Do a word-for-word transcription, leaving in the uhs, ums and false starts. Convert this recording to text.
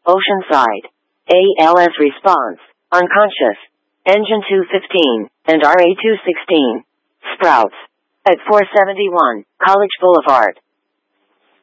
Oceanside. A L S response, unconscious. Engine two fifteen, and R A two sixteen. Sprouts. At four seventy-one, College Boulevard.